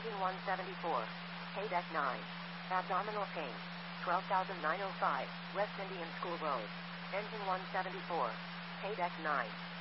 Engine 174. K-9. Abdominal pain. 12,905, West Indian School Road. Engine 174. K-9.